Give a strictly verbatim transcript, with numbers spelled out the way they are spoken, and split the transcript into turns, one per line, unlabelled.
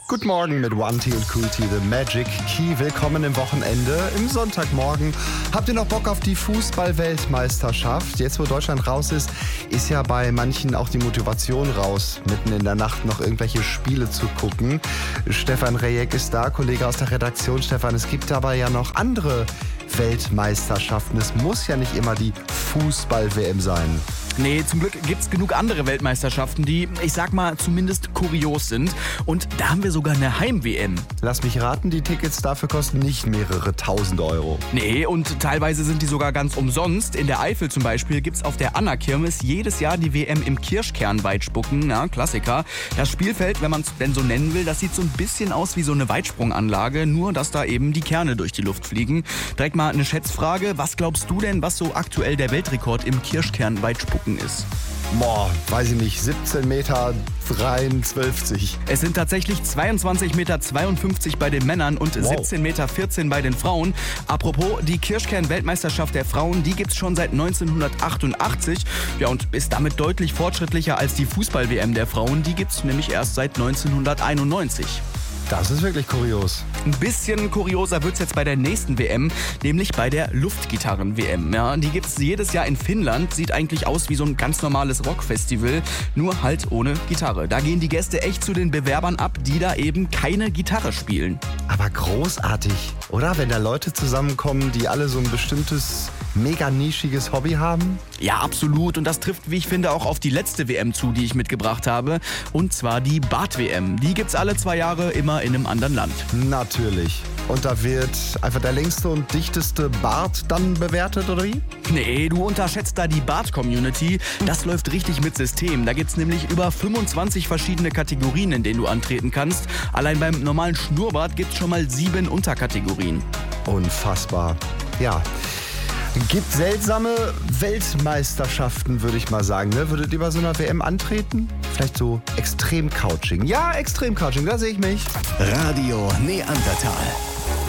Guten Morgen mit One T und Cool T, The Magic Key. Willkommen im Wochenende. Im Sonntagmorgen. Habt ihr noch Bock auf die Fußball-Weltmeisterschaft? Jetzt, wo Deutschland raus ist, ist ja bei manchen auch die Motivation raus, mitten in der Nacht noch irgendwelche Spiele zu gucken. Stefan Rejek ist da, Kollege aus der Redaktion. Stefan, es gibt aber ja noch andere Weltmeisterschaften. Es muss ja nicht immer die Fußball-W M sein.
Nee, zum Glück gibt's genug andere Weltmeisterschaften, die, ich sag mal, zumindest kurios sind. Und da haben wir sogar eine Heim-W M.
Lass mich raten, die Tickets dafür kosten nicht mehrere tausend Euro.
Nee, und teilweise sind die sogar ganz umsonst. In der Eifel zum Beispiel gibt's auf der Anna-Kirmes jedes Jahr die W M im Kirschkern-Weitspucken. Ja, Klassiker. Das Spielfeld, wenn man es denn so nennen will, das sieht so ein bisschen aus wie so eine Weitsprunganlage, nur dass da eben die Kerne durch die Luft fliegen. Direkt mal eine Schätzfrage. Was glaubst du denn, was so aktuell der Weltrekord im Kirschkern-Weitspucken ist?
Boah, weiß ich nicht, siebzehn Meter dreiundzwölfzig.
Es sind tatsächlich zweiundzwanzig Meter zweiundfünfzig bei den Männern und
Wow.
siebzehn Meter vierzehn bei den Frauen. Apropos, die Kirschkern-Weltmeisterschaft der Frauen, die gibt's schon seit neunzehnhundertachtundachtzig. Ja, und ist damit deutlich fortschrittlicher als die Fußball-W M der Frauen. Die gibt's nämlich erst seit neunzehnhunderteinundneunzig.
Das ist wirklich kurios.
Ein bisschen kurioser wird's jetzt bei der nächsten W M, nämlich bei der Luftgitarren-W M. Ja, die gibt's jedes Jahr in Finnland. Sieht eigentlich aus wie so ein ganz normales Rockfestival, nur halt ohne Gitarre. Da gehen die Gäste echt zu den Bewerbern ab, die da eben keine Gitarre spielen.
Aber großartig, oder? Wenn da Leute zusammenkommen, die alle so ein bestimmtes, mega nischiges Hobby haben.
Ja, absolut. Und das trifft, wie ich finde, auch auf die letzte W M zu, die ich mitgebracht habe. Und zwar die Bart-W M. Die gibt's alle zwei Jahre immer in einem anderen Land.
Natürlich. Und da wird einfach der längste und dichteste Bart dann bewertet, oder wie?
Nee, du unterschätzt da die Bart-Community. Das läuft richtig mit System. Da gibt's nämlich über fünfundzwanzig verschiedene Kategorien, in denen du antreten kannst. Allein beim normalen Schnurrbart gibt's schon mal sieben Unterkategorien.
Unfassbar. Ja. Gibt seltsame Weltmeisterschaften, würde ich mal sagen. Ne? Würdet ihr bei so einer W M antreten? Vielleicht so Extrem-Couching. Ja, Extrem-Couching, da sehe ich mich.
Radio Neandertal.